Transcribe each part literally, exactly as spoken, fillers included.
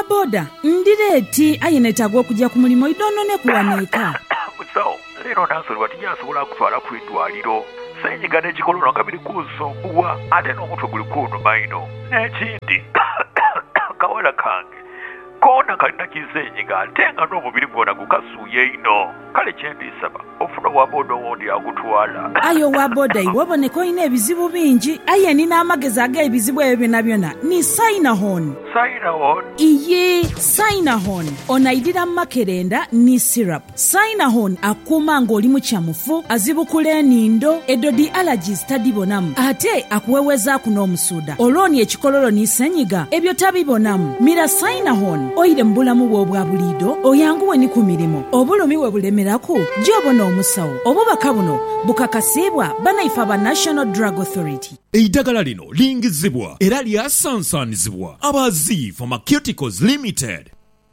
wa boda ndireeti ayenetagwa okujja ku mulimu idonone kuwaneeka musawo leero nansolwa tinyasobola kutwala ku eddwaliro senyiga n'ekikololo nga biri kunsumbuwa ate n'omutwe guli kunnuma ino n'ekindi kawala kange koona kalina kisenyiga ate nga n'omubiri gwonna gukasuuye ino kale kyendisaba ofuna wa boda owondi agutwala ayo wa boda iwe oboneka olina ebizibu bingi aye nina amagezi ag'ebizibu ebyo byonna byonna ni Sinahon. Sinahon? Iye Sinahon onaidira makerenda ni syrup. Sinahon akuuma ng'oli mu kyamufu azibukula enindo edodi allergies tadibonamu ate akuwewezaako n'omusuuda olwoni ekikololo ni senyiga ebyo tabibonamu. Mira Sinahon oyire mu bulamu bwo obwa buliido oyanguwe ni ku mirimu obulumi we bulemerako gy'obona omusawo obubaka buno bukakasibwa banaifa ba National Drug Authority. Eddagala lino lingizibwa era lyasansanizibwa abazi Pharmaceuticals Limited.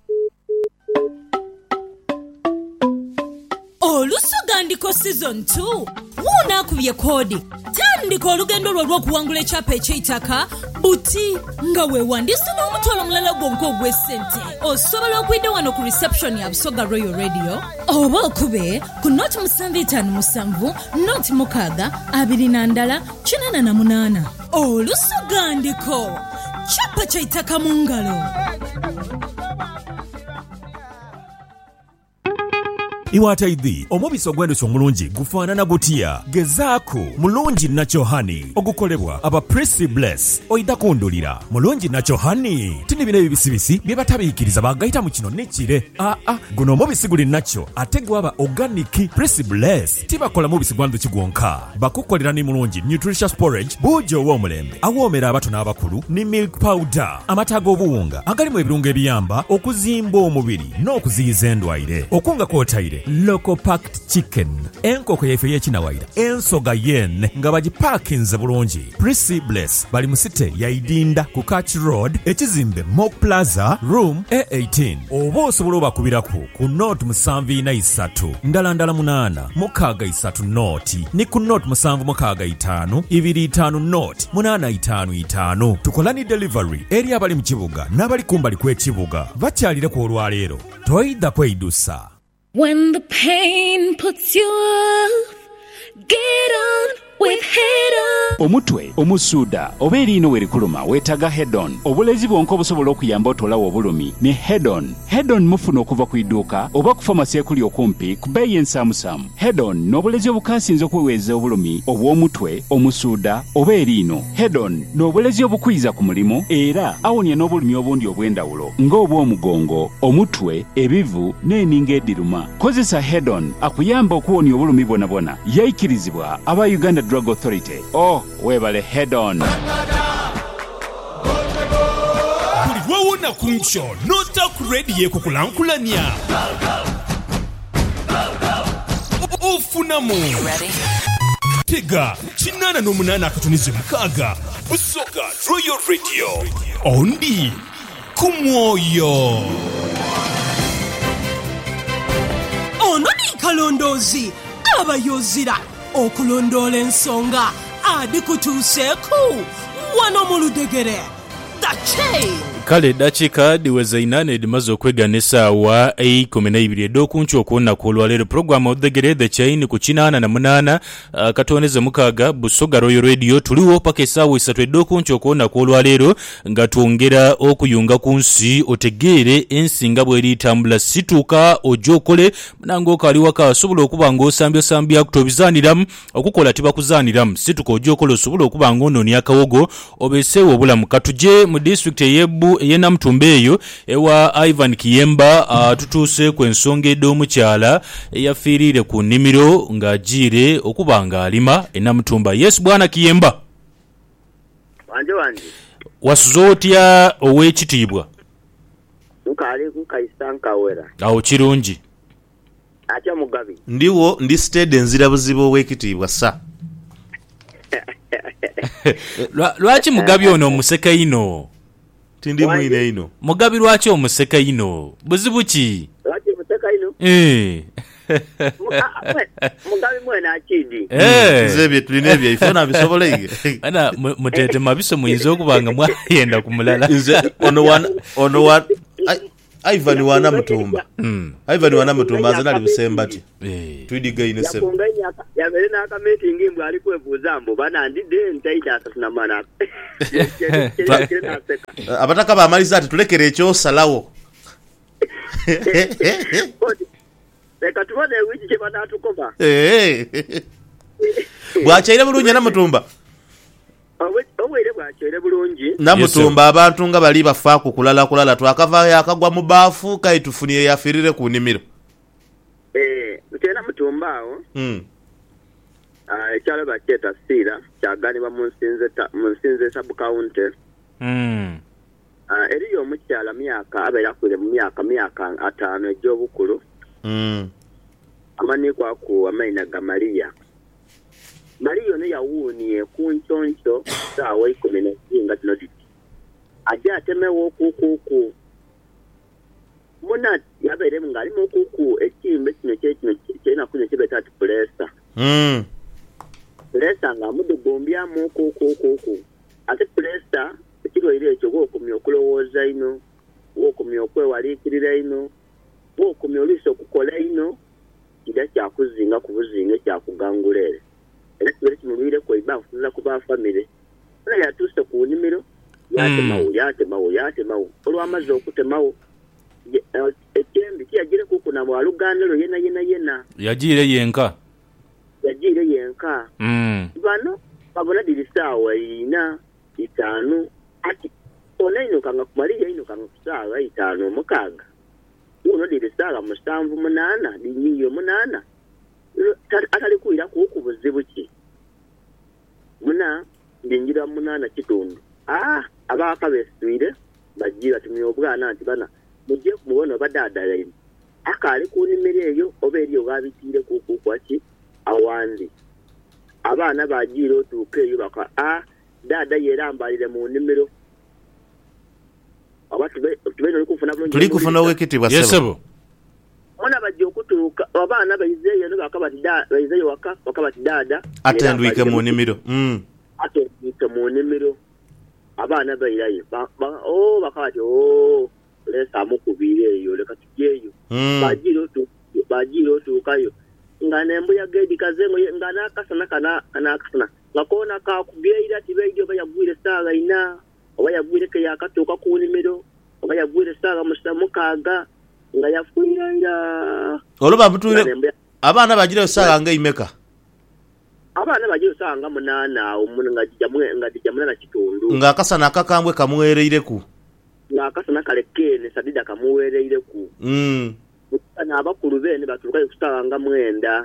Olusugandiko season two wuunaakubye koodi tandika olugendo lwo lw'okuwangula ekyapa eky'eitaka buti nga weewandisa n'omutwalo omulala gwonka ogw'essente osobola okuyita wano ku reception ya Busoga Royal Radio oba okube ku noti musanvu etaano musanvu noti mukaaga abiri na ndala kinaana na munaana. Olusugandiko kyapa ky'eitaka mu ngalo. Iwataidhi omubisi ogw'enduki omulungi gufaanana gutya gezaako mulungi Natural Honey ogukolebwa aba Prissy Bless oyita kundulira mulungi Natural Honey tini bino ebibisibisi bye batabiikiriza bagayita mu kino nekire aa ah, guno omubisi guli natural ate gwaba organic. Prissy Bless tibakola mubisi gwa nduki gwonka bakukolera ni mulungi nutritious porridge buugi ow'omulembe awoomera abato n'abakulu ni milk powder amata ag'obuwunga agalimu ebirungo ebiyamba okuzimba omubiri n'okuziyiza endwaire okunga kwotaire local packed chicken enkoko yaife y'ekinawaira ensoga yen nga bagipakinze bulungi. Prissy Bless bali mu site yaidinda ku Catch Road ekizimbe Mock Plaza room A eighteen oba osobola obakubirako ku note musanvu ina isatu ndala ndala munaana mukaaga isatu noti ni ku note musanvu mukaaga itaano ibiri itaano note munaana itaano itaano. Tukola ni delivery eri abali mu kibuga n'abali kumbali kw'ekibuga bakyalire ku olwaleero toyidda kweyidusa. When the pain puts you off, get on with Head-On. Omutwe, omusuuda, oba eriino werikuluma weetaga Head-On. Obulezi bwonka obusobola okuyamba otolawo obulumi ne Head-On. Head-On mufuna okuva ku idduuka oba ku famasi ekuli okumpi ku bbeeyi ensaamusaamu. Head-On n'obulezi obukaasinze okuweweeza obulumi obw'omutwe, omusuuda oba eriino. Head-On n'obulezi obukwiza ku mulimu era awonya n'obulumi obundi obw'endawulo ng'obw'omugongo, omutwe, ebivu n'eninga eddiruma. Kozesa Head-On akuyamba okuwonya obulumi bwonabwona. Yayikirizibwa aba Uganda Drug Authority. Oh, webale Head-On. Buli lwawona ku nsho nota ku radio kukulankulanya ofunamu tega kinaana n'omunaana akatunize mukaaga Busoga Royal Radio ondi ku mwoyo. Ono ni kalondoozi abayozira okulondoola ensonga adikutuuseeku wano mu Ludegere. The Chain. Kale dakiika diweza inaana edimaze okwegana essaawa ikumi na ibiri ed'okunki okuwonnaku olwaleero puroguramu Ludegere The Chain ku kinaana na munaana uh, katoneze mukaaga Busoga Royal Radio tuliwo paka essaawa esatu ed'okunki okuwonnaku olwaleero nga twongera okuyunga ku nsi otegeere ensi nga bw'eri tambula situuka ojja okole nange okaali waka asobola okuba ng'osambyasambyako tobizaaniramu okukola tibakuzaaniramu situuka ojja okole osobola okuba ng'onoonya akawogo obeeseewo obulamu katuje mu disitulikiti ey'Ebbu eyenamutumba eyo ewa Ivan Kiyemba uh, tutuuse ku ensonga ed'omukyala eyafiirire ku nnimiro ng'agiire okuba ng'alima enamutumba. Yes bwana Kiyemba. Wanje wanje. Wasuza otya ow'ekitiibwa? Nkali kukaisa nkawera. Awo kirungi. Atya Mugabi. Ndiwo ndi steady enzira buzibu ow'ekitiibwa sa. Lwaki Mugabi ono omuseka ino? Tindi mwine ino. Mugabi lwaki omuseka ino? Buzibu ki? Lwaki omuseka ino? Eh. Mugabi mwena akidi. Eh. Zebye tuline bye ifona bisobolege. Ana mutete mabiso muyinza okubanga mwayenda kumulala. Nze ono wan ono wan Ivan wana mutumba Mm. Ivan wana mutumba azana libusembati Eh. twidigaine sebo yakunganya yabere n'akameetingi mbwe ali kwebuuza mbu bana ndidde ntaita asasuna mana abataka bamaliza ati tulekere ekyosalawo leka tubone wiki kye banatukoba bwakyayire bulungi namutumba obwire bwakyayire bulungi namutumba abantu nga bali bafa ku kulala kulala twakavayo akagwa mu baafu kayi tufuniye yafirire ku nnimiro tena mutumba awo ekyalo bakyeta siira kyaganibwa mu nsinze sabukawunti eriyo omukyala myaka abeera kule mu myaka myaka ataano egy'obukulu amanikwa ku amaina ga Mariya Mariya ono yawuuniye ku nkyoncho saawa ikumi n'ebbiri nga kino diti ajja atemewo okukuuku muna yabeere ng'ali mu okuuku ekimbe kino kyekino kirina kuno kibeeta ati puleesa puleesa ng'amudugumbyamu okukuukuuku ate puleesa ekirwaire ekyo bw'okumya okulowooza ino bw'okumya okwewaliikirira ino bw'okumya oluusi okukola ino kira kyakuzinga ku buzinga ekyakugangula ere era kibeere kimulwireku iba nfunira ku bafamire era yatuuse ku nnimiro yatemawo yatemawo yatemawo olw'amazzi okutemawo ekyembi kiyagireku kuna bwalugandalo yena yena yena yagiire yenka yagiire yenka bano babona diri saawa ina itaano ati onainukanga ku Mariya inukanga ku saawa itaano omukaaga uno diri saawa musanvu munaana dinyiyo munaana atali kuira ku buzibu ki muna ndingira munaana kitundu ah abaka beswire bagira tumye obwana nti bana mujye kumubona badadala ino akali ku nnimiro eyo oba eriyo babitire kuku kwaki awandi abaana bagira otuuka eyo baka ah dada yerambalire mu nnimiro abatu tubeno likufuna bulungi tuli kufuna wekitibwa sebo yesebo mwana bajja okutuuka abaana bayizeeyo ne bakabati da bayizeeyo waka bakabati dada atendwike mu nnimiro mm atendwike mu nnimiro abaana bayirayo oh bakabati oh lesa mukubire eyo leka tujeyo bajiro tu bajiro tukayo ngane mbuya gedi kazengo ngana kasana kana kana kasana ngakona ka kubeira tibejo bayagwire saga ina obayagwire ke yakatoka ku nnimiro obayagwire saga musamukaga nga yafuira ira oloba butule abana bagira saga nga imeka abana bagira saga nga munana omuntu nga jamwe nga jamwe na kitundu nga kasana akakambwe kamwereire ku nga kasana kalekene sadida kamuwereire ku mm kana abakulu bene baturuka kusaga nga mwenda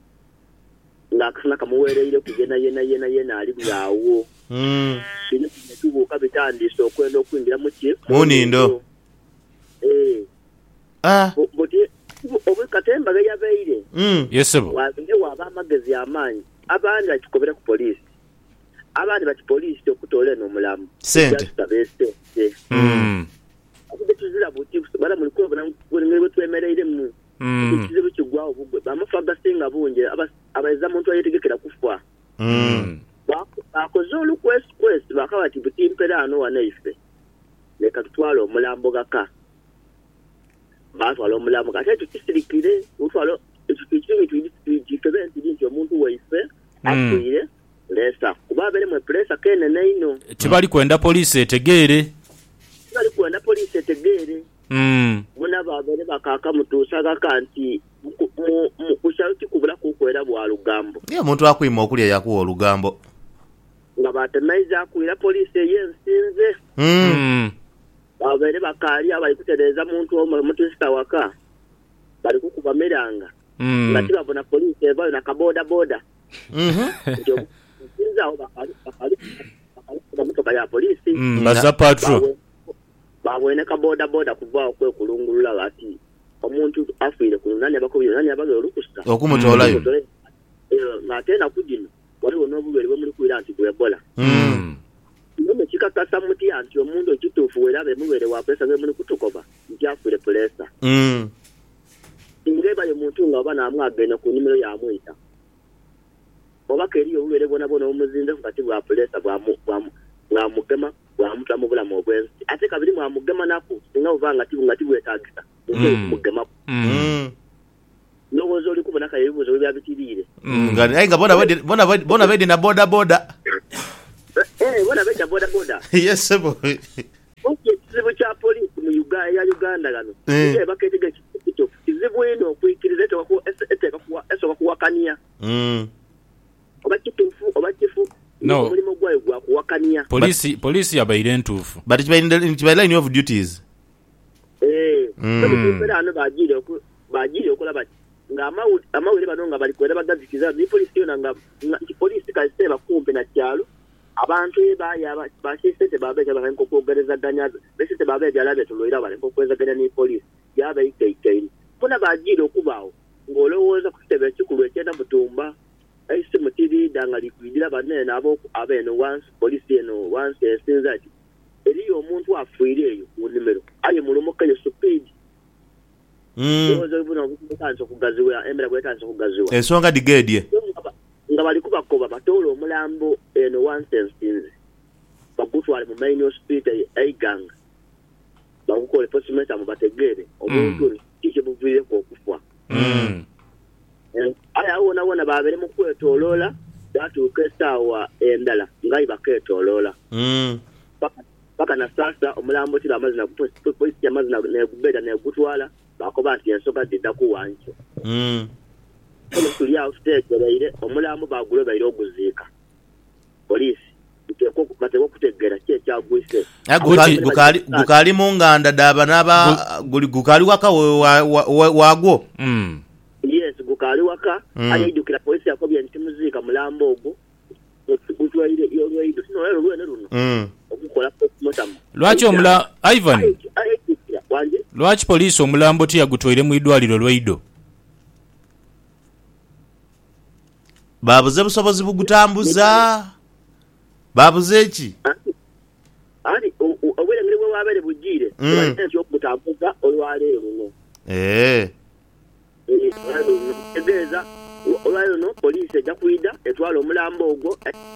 nga kasana kamuwereire ku yena yena yena yena ali byawo mm bino tubuka bitandise okwenda okwingira mu ki munindo eh ah boti obu katemba ga yabeire mm yesebo wabinde waba amagezi amanyi abandi bakikobera ku police abandi bati police okutole no mulamu sente mm akude tuzira buti bala muri ko bana ngwe twemereire mu kizibu kigwawo bugwe bamafaga singa bunje abaza muntu ayetegekera kufa mm bakozolu quest quest bakabati buti imperano wanaife leka tutwalo omulambo gaka batwalo omulambo kate tukisirikire utwalo ekikiri twidifebenti dinti omuntu waife akwire lesa kuba bere mwe presa kene neino tibali kwenda police etegeere tibali kwenda police etegeere mm muna babere bakaka mutusaga kanti mu kushauti kubula kukwera bwa lugambo ye muntu akwima okulya yakuwa olugambo nga batemaiza akwira police yensinze mm babere bakali abali kutereza muntu omu mutisita waka bali kukuba meranga mm ngati babona police ebayo na kaboda boda mhm ndio sinza oba bakali bakali bamutoka ya police mm baza patrol babone kaboda boda kuva kwe kulungulula lati omuntu afire kunani abakobiyo nani abage olukusta okumutolayo eh na tena kujino waliwo nobubere bwe muri kwira anti kwebola mm nome chikakasa muti anti omuntu ekitufu werabe mubere wa pesa nge muri kutukoba ndyafire polesa mm ingeba yo muntu nga bana amwagena ku nimero ya mwita oba keriyo ubere bona bona omuzinze ngati bwa polesa bwa mu bwa mugema wamuta mu bulamu obwensi ate kabiri mwamugema nako singa uvanga tibunga tibwetagisa mugema ndowooza oli kubona kayebuzo byabitirire ngani ayi ngabona bodi bona bodi bona bodi na boda boda eh bona bodi na boda boda yes sebo okay kizibu cha polisi mu Uganda ya Uganda gano ye baketega kito kizibu eno kuikiriza eto ko eteka kuwa eso kuwakania mm obakitufu obatifu no mulimo gwayo gwa kuwakania polisi polisi abaire ntufu but it's by line of duties eh so ano bagire ko bagire okola bati ngama amawere banonga bali kwera bagazikiza ni polisi yona nga polisi kaseba kumpe na kyalo abantu baya bashisete babeja bahenko kogereza ganya besite babeja labe tuloira bale kokweza ganya ni polisi yaba ikeikeini kuna bagire okubawo ngolowoza kutebe kikulu ekyenda mutumba aisi mutiri dangali kwidira banene nabo abeno once polisi eno once esinza ati eriyo omuntu afuireyo mu nimero aye mulumo kayo speed mm ozo buna bukanzo kugaziwa emera kwetanzo kugaziwa ensonga digedye nga bali kubakoba batolo omulambo eno once esinze bakutwale mu main hospital aiganga bakukole postmortem bategere omuntu kike buvire ko kufwa mm aya wona wona babere mu kwetolola datu kestawa endala ngai baketolola mm baka na sasa omulambo tira amazina ku polisi ya mazina ne kubeda ne kutwala bakoba ati ensoka dida kuwancho mm ono tuli austekereire omulambo bagulo bayiro okuzika polisi iteko bateko kutegera kye kyagwise gukali gukali gukali munganda daba naba gukali waka wagwo mm yes gukali waka mm. ayidukira polisi yakobya ntimuzika mulambo ogwo gutwaire iyo yoido sino lero lwene luno mm okukola postmortem lwachi omula Ivan lwachi polisi omulambo ti yagutwaire mu idwaliro lwaido babuze busobozi bugutambuza babuze ki ani obwere ngire bwe wabere bugire bali okutambuza olwale luno eh eh egeza olwale no polisi ejja kuida etwala omulambo ogwo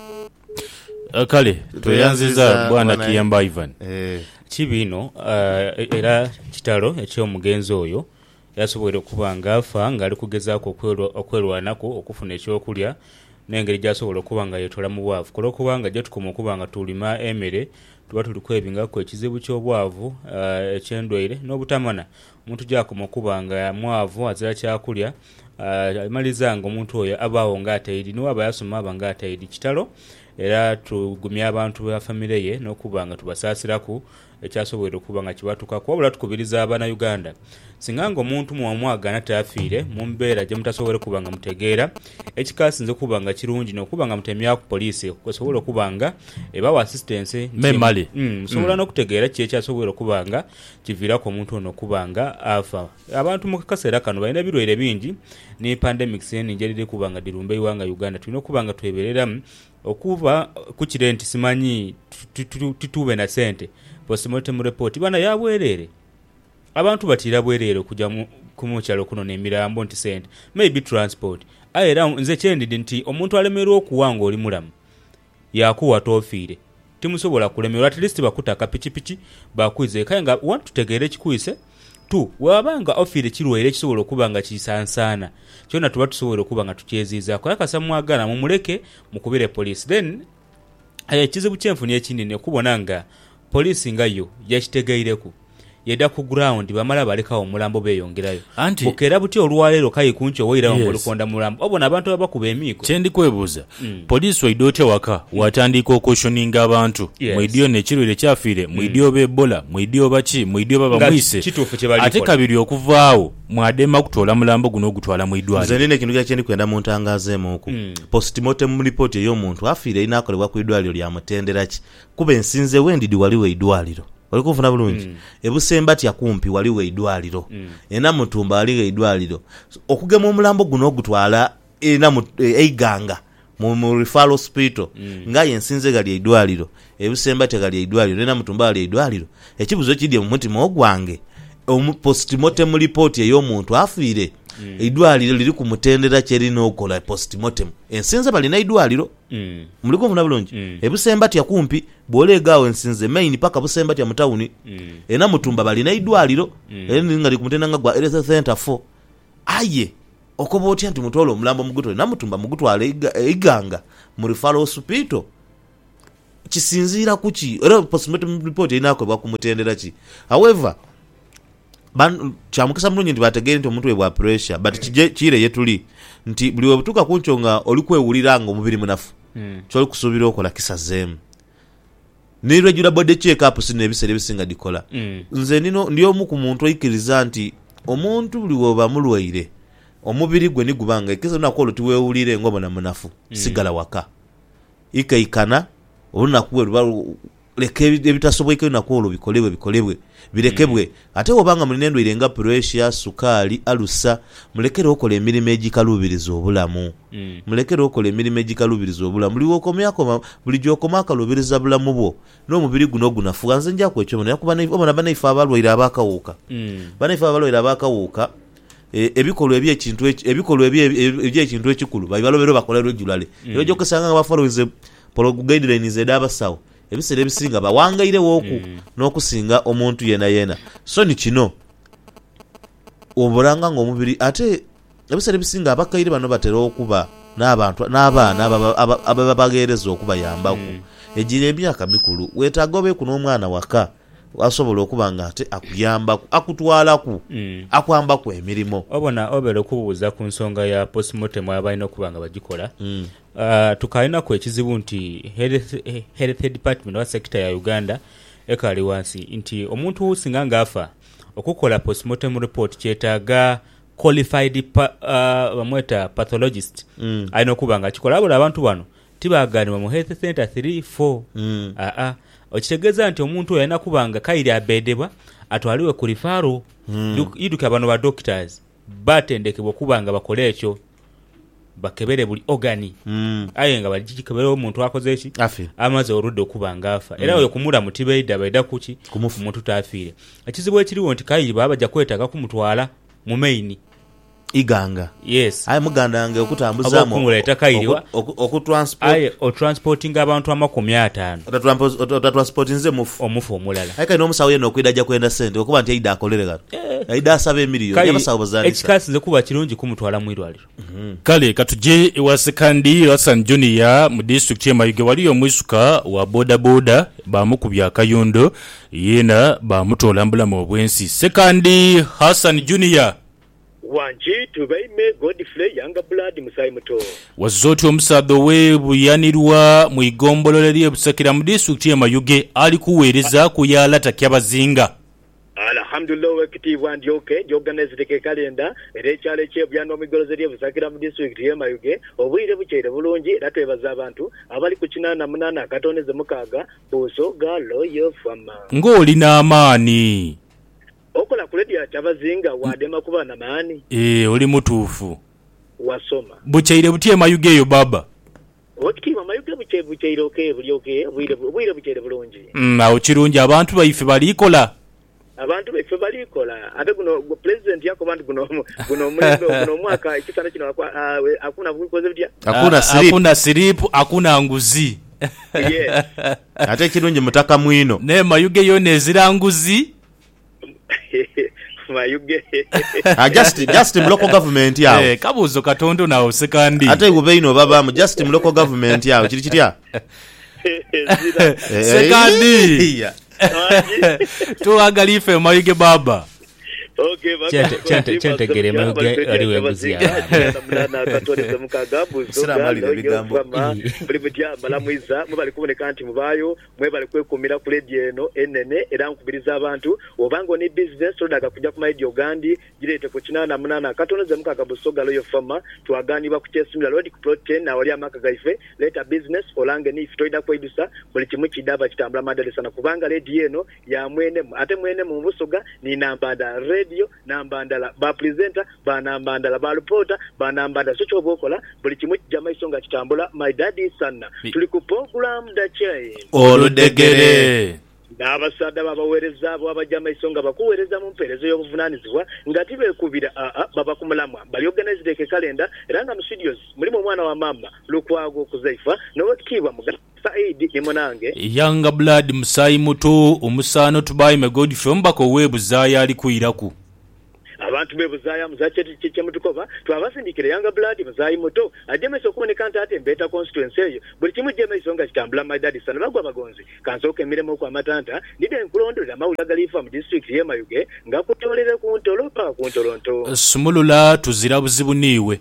kale tweyanziza bwana Kiyamba Ivan eh kibino uh, era kitalo ekyomugenzi oyo yasobola okuba nga afa ng'ali kugezaako okwerwanako okufuna ekyokulya n'engeri gy'asobola okuba nga yeetola mu bwavu kola okuba nga gye tukoma okuba nga tulima emmere tuba tuli kwebingako ekizibu ky'obwavu eky'endwaire n'obutamana omuntu gy'akoma okuba nga mwavu azira kyakulya amaliza nga omuntu oyo abaawo ng'atayiri n'owaba yasoma aba ng'atayiri kitalo era tugumya abantu ba famire ye n'okuba nga tubasaasiraku ekyasobola okuba nga kibatukako wabula tukubiriza abaana Uganda singa nga omuntu mwamwagana tafiire mu mbeera gye mutasobola okuba nga mutegeera ekikasinze okuba nga kirungi n'okuba nga mutemya ku poliisi okusobola okuba nga ebawa assistance memali mm. musobola n'okutegeera ki ekyasobola okuba nga kiviirako omuntu ono okuba nga afa abantu mu kaseera kano balina ebirwaire bingi ne pandemics eningi eriri kuba nga dirumba iwanga Uganda tulina okuba nga twebereramu okuba kukire nti simanyi titube na sente postmortem report bana yabwerere abantu batira bwerere kujja kumukyalo kuno n'emirambo nti sente maybe transport ayera nze kyendidi nti omuntu alemerwa okuwanga oli mulamu yakuwa tofiire timusobola kulemerwa at least bakutaka pichipichi bakwize kaya nga want tutegere kikwise tu wabanga ofire kirwaire kisobola okuba nga kisansana kyona tuba tusobola okuba nga tukyeziza kwa kasamwagana mu muleke mukubire police then aya kizibu kyenfuni ekindi ne kubona nga police ngayo yakitegeireko yeda ku ground bamala baleka omulambo beyongerayo bukera buti olwalero kai kuncho woira yes. Olukonda mulambo obona abantu abakuba emiko kyendi kwebuza mm. Police waidote waka watandika okoshoninga abantu yes. Mwidio ne kirwire kyafire mm. Mwidio bebola mwidio bachi mwidio baba mwise ate kabiri okuvaawo mwadema kutola mulambo guno ogutwala mwidwali zenene kintu kya kyendi kwenda muntu angazeemu oku mm. Postmortem report eyo muntu afire inakolebwa ku idwaliro lya mutendera ki kuba ensinze wendidi waliwe idwaliro wali kufuna bulungi mm. Ebusemba tya kumpi waliwe idwaliro mm. Ena mutumba waliwe idwaliro okugema omulambo guno ogutwala ena mu eiganga mu, mu referral hospital mm. Nga yensinze gali idwaliro ebusemba tya gali idwaliro ena mutumba wali idwaliro ekibuzo kidye mu mutima ogwange omu postmortem report eyo muntu afire mm. Idwaliro liri ku mutendera kyeri n'okola postmortem ensinze bali na idwaliro mm. muliko mfuna bulungi mm. ebusemba tya kumpi bwolegaawo ensinze main paka busemba tya mutawuni mm. ena mutumba balina idwaliro mm. eni ngali kumutendanga gwa health center four aye okoba otya nti mutwala omulambo mugutwale namutumba mugutwale iganga mu referral hospital kisinziira kuki era postmortem report inakwebwa kumutendera ki however ban chamukisa mulungi nti bategeere nti omuntu we bwa pressure but kije kire yetuli nti buli webutuka kunchonga olikwewuliranga omubiri munafu mm. kyoli kusuubira okola kisazeemu ni regular body check up sine ebisere bisinga dikola mm. nze nino ndiyo omu ku muntu oyikiriza nti omuntu buli woba mulwaire omubiri gwe nigubanga ekisa nakola tiweewulire ngobona munafu mm. sigala waka ikaikana olunaku lwe leke ebitasoboka nakola bikolebwe bikolebwe birekebwe mm. ate obanga mulinendo irenga pressure sukali alusa mulekere okola emirimu egikalubiriza obulamu mm. mulekere okola emirimu egikalubiriza obulamu buli wokomyako buli gyokomaka lubiriza bulamu bwo n'omubiri guno gunafuga nze nja kwekyo muna kuba obona banaifa abalwaire abakawuka mm. banaifa abalwaire abakawuka e, ebikolwa ebyekintu ebikolwa ebyekintu ekikulu babibalobero bakolerwa ejulale mm. ero gyokesanga nga bafollowize polo guidelines edabasawo ebisere ebisinga bawangaire woku mm. n'okusinga omuntu yena yena so ni kino oburanga ng'omubiri ate ebisere ebisinga abakaire bano batera okuba n'abantu n'abaana ababagereza okubayambako mm. egira emyaka mikulu weetaaga obeeku n'omwana waka asobola okuba nga ate akuyambaku akutwalaku mm. akwambaku emirimu obona obera okubuuza ku nsonga ya postmortem abalina okuba nga bagikola mm. uh, tukalinaku ekizibu nti health, health department wa sector ya Uganda ekali wansi nti omuntu singa ngaafa okukola postmortem report kyetaaga qualified pa, uh, bamweta pathologist mm. alina okuba nga kikola abula abantu bano tibaganibwa mu health center three four mm. uh, uh, okitegeeza nti omuntu yalina kubanga kairi abedebwa atwaliwe ku rifaro mm. iduka bano ba doctors batendekebwa okubanga bakole ekyo bakebere buli organi mm. aye nga balikikebere omuntu akoze eki amaze oludde okubanga afa mm. era oyo kumula mutibeida baida kuki omuntu tafiire ekizibu ekiriwo nti kairi baba bajja kwetaaga kumutwala mu main iganga yes aye muganda nge okutambuza mu okuleta kairiwa okutransport aye o transporting abantu amakumi ataano otatransportinze mufu omufu omulala aye kano omusawo yeno okwidajja kwenda sente okuba nti aida akolere gano aida asaba emiliyoni yabasawo bazanisa ekikasize kuba kirungi kumutwala mu irwaliro mm-hmm. kale katuje ewa sekandi Hassan Junior mu district ya Mayuge waliyo mwisuka wa boda boda bamukubya akayundo yena bamutolambula mu bwensi sekandi Hassan Junior wanji tubaime Godfrey yanga blood musai muto wazoti omusado we buyanirwa mu igombolole lye busakira mu district ya Mayuge ali kuweereza kuyala takyabazinga alhamdulillah wekitibwa ndyoke organize ke kalenda erekyale kye byano migoloze lye busakira mu district ya Mayuge obwire bukyere bulungi era twebaza abantu abali ku kinana munana katoneze mukaga buso galo yo fama ngoli na amani okola kuledi ya chabazinga wadema kuba na maani eh oli mutufu wasoma buchaire butie Mayuge yo baba okitima Mayuge buchaire buchaire okay buli okay bwire bwire buchaire bulungi mm awo kirungi abantu baife balikola abantu baife balikola ate guno president yako bantu guno guno mulembe guno mwaka ikisana kino hakuna bukoze butia hakuna slip hakuna slip hakuna nguzi yes ate kirungi mutaka mwino ne Mayuge yo nezira nguzi Mayuge ah just just in local government yao eh kabuzo katondo nawo sekandi ate ubeino baba mu just in local government yao kiri kitya sekandi tuangalife Mayuge baba okay chente chente chente gere Mayuge aliwe muzia na katolika mukagabu siramali bigambo bulibya malamuiza mubali kubone kanti mubayo mwebali kwekumira ku radio eno enene era nkubiriza abantu obango ni business odaga kujja ku radio gandi girete ku kinana munana katoneze mukagabu sogalo yo fama twagani ba ku chesimira road ku protein na wali amaka gaife leta business olange ni fitoida kwedusa buli kimu kidaba kitambula madale sana kubanga radio eno ya mwene ate mwene mu busoga ni nambanda radio nambandala ba presenter ba nambandala ba reporter ba nambanda socho bokola buli kimu kijama isonga kitambula my daddy sana tuli ku program da chain oludegere n'abasaada babaweereza abo abajja amaiso nga bakuweereza mu mpeerezo y'obuvunaanyizibwa nga tibekubira aa baba ku mulamwa bali organized ke kalenda era nga mu studios mulimu omwana wa maama Lukwago okuzaifa n'owekitiibwa Mugabe Saidi ne munange Younger Blood Musayi Muto omusaano tubayi Godfrey Ombako weebuzaaya ali kuyiraku abantu bebuzaaya muzache chiche mutukoba twabasindikire Younger Blood Musayi Muto ajemese okuboneka nti ate mbeta constituency eyo buli kimu jemese nga kitambula my daddy sana bagwa bagonzi kansoke miremo kwa matanta nide nkulondolera mawula galifa mu district ye Mayuge nga kutolere ku ntolo pa ku ntolonto Sumulula tuzira buzibu niwe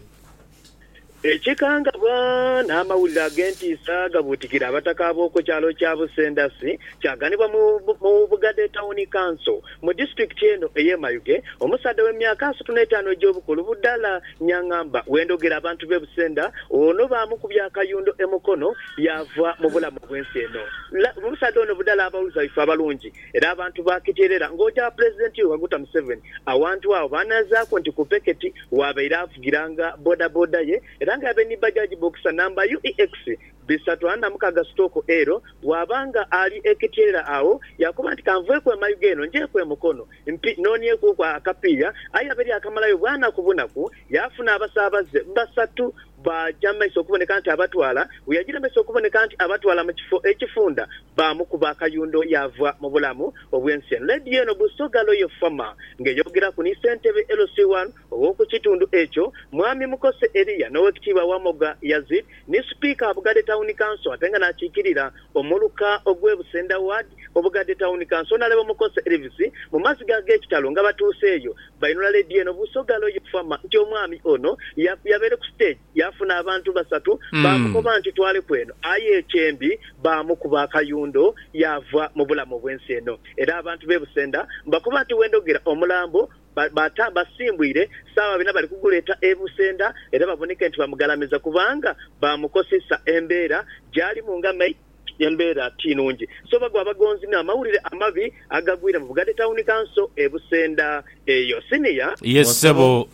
ekikanga bwana amawulire ag'entiisa gabuutikira abataka ab'oku kyalo kya Busendasi kyaganibwa mu Bugadde Town Council mu district eno ey'e Mayuge omusaadde w'emyaka asatu n'etaano egy'obukulu Budala Nyangamba wendogera abantu b'e Busenda ono baamukubya akayundo emukono yava mu bulamu bw'ensi eno omusaadde ono Budala abawuliza ife abalungi era abantu bakiteerera ng'oja pulezidenti Kaguta Museveni awantu awo baanazaako nti ku peketi waabeire avugiranga bodaboda ye Ranga abeni bajaji boxa number U E X bisatu ana mukaga stoko ero wabanga ali ekitera awo yakuba nti kanvwe kwa Mayugeno nje kwa mukono mpi noniye ku kwa akapia ayaberi akamalayo bwana kubunaku yafuna abasabaze basatu ba jama isokuboneka nti abatwala uyagira mesokuboneka nti abatwala mu kifo ekifunda ba mukuba akayundo yava mu bulamu obwensi lady eno Busogalo yo fama ngeyogera ku ni Sentebe L C one owoku kitundu echo mwami mukose area n'owekitiibwa Wamoga Yazid ni speaker of Bugadde Town Council atenga nakikirira omuluka ogwe Busenda ward Bugadde Town Council nalebo mukose Elvis mu masiga g'ekitalo nga batuuseeyo bayinula lady eno Busogalo yo fama nti omwami ono yabere ku stage yafuna abantu basatu mm. bamukoba nti twale kweno aye echembi bamukuba akayundo yava mu bulamu bw'ensi eno era abantu be Busenda mbakuba nti wendogera omulambo bata basimbwire sawa bina bali kuguleta e Busenda era baboneka nti bamugalamiza kubanga bamukosesa embeera jali mungama embeera tinungi so bagwa abagonzi n'amawulire amabi agagwira mu Bugadde Town Council e Busenda eyo senior yes sebo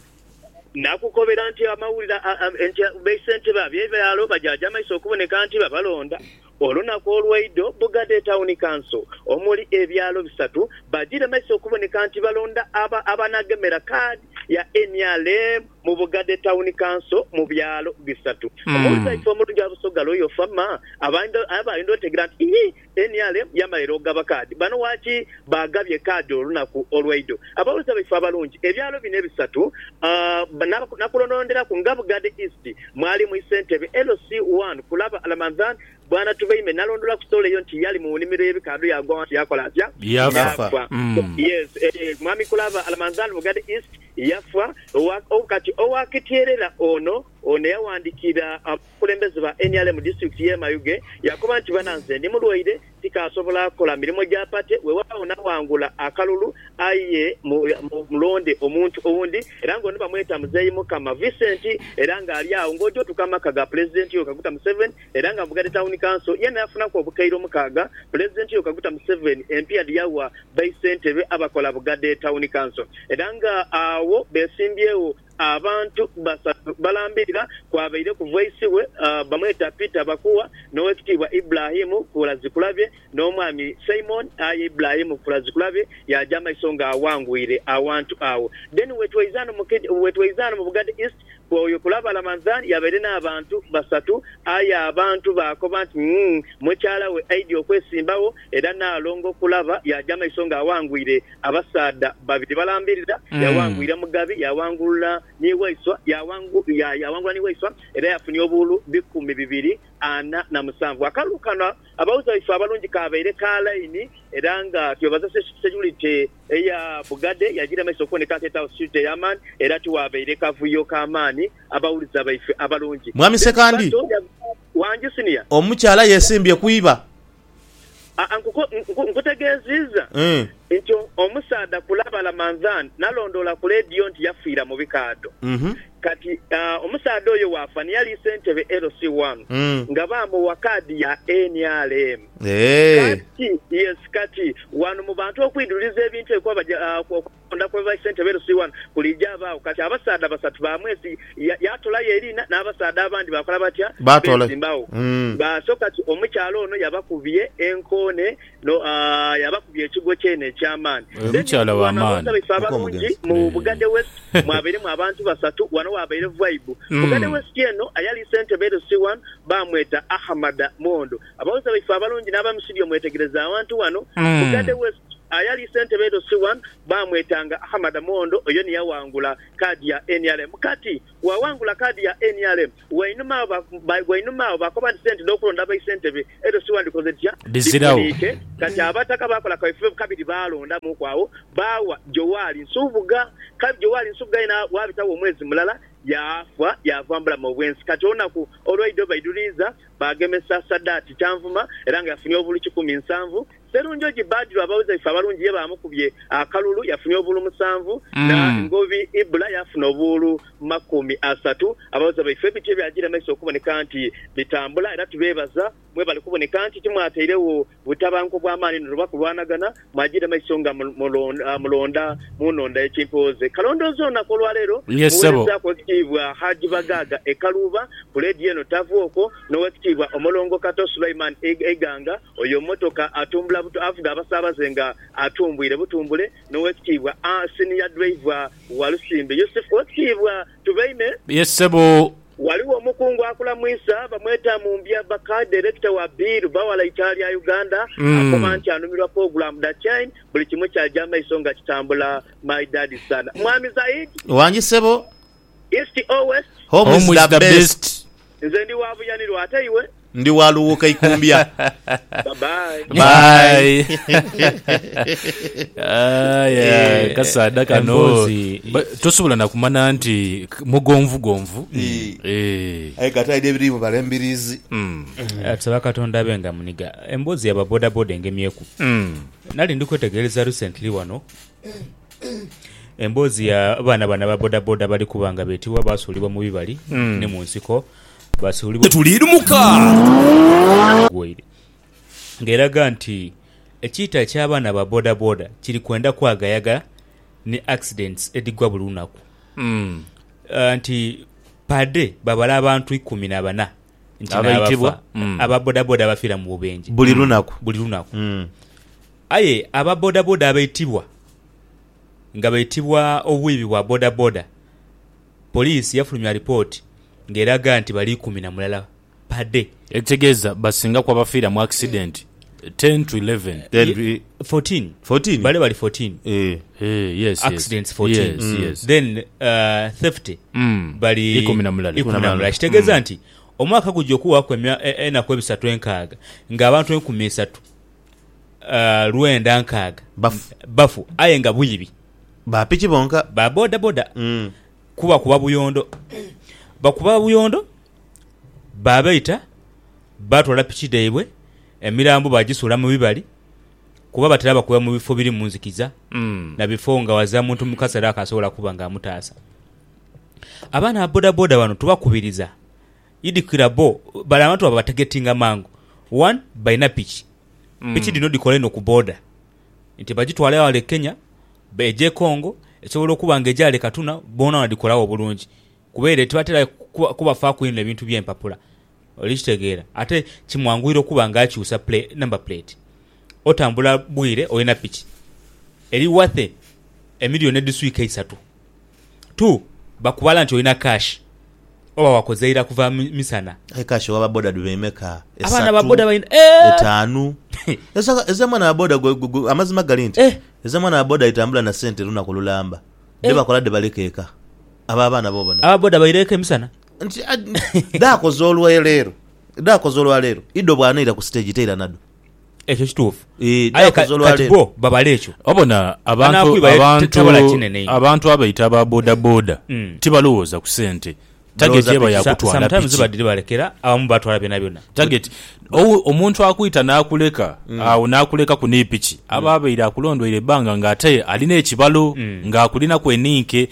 nakukobera nti amawulira enti besente babye byalo bajaja maiso okuboneka nti babalonda olunaku olwaido Bugadde Town Council omuli ebyalo bisatu bajire maiso okuboneka nti balonda aba abanagemera card ya N R M mu Bugadde Town Council mu byalo bisatu omuliza ifo omulungi Busogalo yo fama abando abaindo tegrant ii N R M yamalero gaba card bano wachi bagabye card olunaku olwaido abawuza bifa abalungi ebyalo bine bisatu uh, nakulondera ku Bugadde East mwali mu Sentebe L C one kulaba Alamanzan bwana tuveime nalondola kutole yo nti yali mu nimiro y'ebikado yagwa yakola atya yafa mm. yes eh, mwami kulaba Alamanzan Bugadde East yafa okati owakitierera ono ono yawandikira abakulembeze ba N R M district ye Mayuge yakuba nti bananze ndi mulwaire tikasobola kola mirimo gya pate we waona wangula akalulu aye mulonde omuntu owundi era ngo niba mweta muzeyi mukama Vincent era nga ali awo ngojo tukama kaga president yo Kaguta Museveni era nga Bugadde Town Council yena yafuna ko bukairo mukaga president yo Kaguta Museveni M P adiyawa Vincent be abakola Bugadde Town Council era nga awo besimbyewo abantu basatu balambirira kwabaire ku voice we uh, bamweta Peter Bakuwa n'owekitiibwa Ibrahimu Kulazikulabye n'omwami Simon aye Ibrahimu Kulazikulabye yajama isonga awangwire awantu awo then wetwaizana mukedi wetwaizana mu Bugadde East kwoyo kulaba Alamanzani yabaire n'abantu basatu aye abantu bakoba nti mm, mukyala we aidi okwesimbawo era nalongo kulaba yajama isonga awangwire abasaada babiri balambirira mm. yawangwira Mugabi yawangula niweiswa yawangu ya yawangula niweiswa era yafunye obulu bikumi bibiri ana na musanvu akalukana abawuza ifa abalungi kabaire ka line era nga kyobaza security eya Bugadde yagira maiso koneka teta street yaman era tuwabaire kavuyo kamani abawuliza baife abalungi mwami sekandi wanje senior omukyala yesimbye kuiba nkutegeziza nti omusaada kulaba Alamanzani nalondola ku radio nti yafiira mu bikado kati uh, omusaadde oyo wafani yali ssentebe L C one mm. nga bamuwa kaadi ya N R M hey. kati yes kati wano mu bantu okwiduliza ebintu ekwa onda kwa vice ssentebe L C one kulijja abaawo kati abasaadde basatu bamwesi yatola ya yeri n'abasaadde abandi bakola batya batola mm. baso kati omukyalo ono yabakubye enkone no uh, yabakubye ekigo kyene ekyamaani omukyalo wa maani abalungi mu Bugande West mwabere mu abantu basatu wano wabaire vibe Bugande West eno ayali ssentebe L C one bamweta Ahmad Mondo abawuza bifa abalungi n'abamusidio mwetegereza abantu wano Bugande West ayali ssentebe L C one bamwetanga Ahmad Mondo oyo ni yawangula kadi ya N R M kati wawangula kadi ya N R M wainuma wainuma bakoba sente dokulonda ba ssentebe L C one dikozetya dizirawo kati abataka bakola ka F F kabiri balonda mu kwawo bawa Jowali Nsubuga kadi Jowali Nsubuga ina wabitawo mwezi mulala yafa yavambula mu bwensi kati onaku olwaido baiduliza bagemesa Sadati Kyanvuma era nga yafunye obulu kikumi nsanvu Serunjoji Badru abawuza ifa abalungi ye bamukubye akalulu yafunye obulu musanvu mm. na Ngovi Ibula yafuna obulu makumi asatu abawuza baife bitye byagira maiso okuboneka nti bitambula era tubebaza mwe bali kuboneka nti timwateirewo butabanko bw'amaani n'olubakulwanagana mwagira maiso nga mulonda mulonda munonda ekimpoze kalondozo onakolwa lero muweza kwekitibwa Haji Bagaga ekaluba kuledi eno tavuoko n'owekitibwa omolongo Kato Sulaiman Eganga oyo motoka atumbula buto avuga abasabaze nga atumbwire butumbule n'owekitibwa senior driver wa Lusimbe Yosef wekitibwa tubeime yes sebo waliwo omukungu akula mwisa bamweta Mumbya Baka director wa Biru bawala Italia Uganda mm. akoma nti anumirwa program da chain buli kimwe kya jama isonga kitambula my daddy sana mwami Zaid wanji sebo East or West home, home is, is the, the best, best. Nze ndi wabuyanirwa ate iwe ndi waluuka ikumbya bye bye aya kasada kano tosobola nakumana nti mugonvu gonvu eh ay kataide birimu balembirizi mm atsaba katonda benga muniga embozi ya boda boda engemyeku mm nali ndikwetegereza recently wano embozi ya bana bana ba boda boda bali kubanga betiwa basulibwa mu bibali mm. ne mu nsiko basulibwa tulirumuka goire ngeraga nti ekita ky'abaana ba boda boda kiri kwenda kwagayaga ne accidents edigwa bulunaku mm. uh, nti pade babala abantu ikumi na bana abayitibwa mm. aba boda boda bafira mu bubenje buli lunaku buli lunaku mm. aye aba boda boda abayitibwa nga bayitibwa obwibi bwa boda boda police yafulumya report ngeraga nti bali kumi na mulala pade etegeza basinga kwa bafira mu accident ten to eleven Ye, fourteen fourteen bale bali fourteen eh eh yes accidents fourteen yes, mm. yes. then uh, thirty mm. bali kumi na mulala kumi na mulala kitegeza mm. nti omwaka gujjo kuwa kwemya ena kwa bisatu enkaaga nga abantu enkumi esatu uh, ruenda nkaaga bafu bafu aye nga buyibi ba piki bonka ba boda boda mm. kuba kuba buyondo bakuba buyondo babaita batwala piki deebwe emirambo bagisula mu bibali kuba batera bakuba mu bifo biri mu nzikiza mm. na bifo nga waza muntu mukasera akasobola kuba nga amutaasa abaana boda boda wano tubakubiriza idikira bo bala abantu abategetinga mangu one baina piki mm. piki dino dikole no ku boda nti bagitwala wale Kenya beje Kongo esobola kuba ngejale katuna bona wadikolawo bulungi kubeere tibatera kuba fa kuina ebintu by'empapula olishitegeera ate kimwangwiro kuba ngakyusa plate number plate otambula bwire oyina piki eri wathe emiliyoni ediswika isatu tu bakubala nti oyina cash oba wakozeira kuva misana ay cash waba boda dubemeka abana ba boda bayina etanu esa ezamana ba boda amazima galinti eh. ezamana ba boda itambula na sente luna kululamba eh. deba kola de balekeka aba abana bo bona aba boda bayireke misana nti dako zolwa lero dako zolwa lero ido bwana ira ku stage itaira nado ekyo kituufu eh dako zolwa lero bo babalecho obona abantu abantu abantu abayita aba boda boda mm. tibalowooza ku sente target yeba yakutwala piki sometimes badiri balekera abamu batwala bina byonna target omuntu akuyita nakuleka mm. awo nakuleka ku nepiki mm. aba abayira akulondwere banga ngate alina ekibalo mm. nga akulina kweninke mm.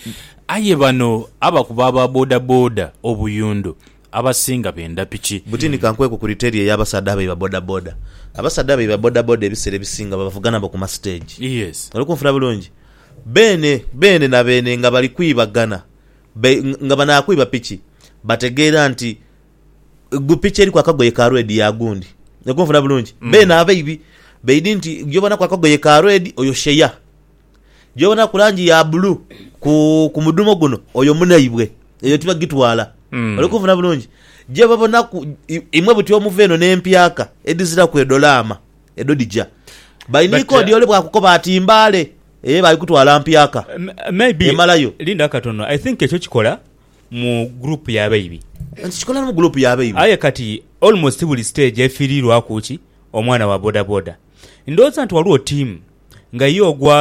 aye bano abakuba aba boda boda obuyundo abasinga benda piki butini kankweko ku retail y'abasadde abe ba boda boda abasadde abe ba boda boda ebisere bisinga babavugana ba ku ma stage yes ali kunfuna bulungi bene bene na bene nga bali kwibagana nga bana kwiba piki bategeera nti gupiki eri kwakagoye ka red ya gundi nekunfuna bulungi mm. bene abaibi beidi nti gyobana kwakagoye ka red oyo sheya gyobana kulangi ya blue ku ku mudumo guno oyo munayibwe eyo tiba gitwala mm. ali kunfuna bulungi je babona ku imwe buti omuveno n'empyaka edizira ku edolama edodija bayini kodi ole bwa kukoba atimbale eh bali kutwala mpyaka maybe emalayo linda katono I think ekyo kikola mu group ya baby kikola mu group ya baby aye kati almost buli stage efirirwa kuki omwana wa boda boda ndoza nti waliwo team nga yo gwa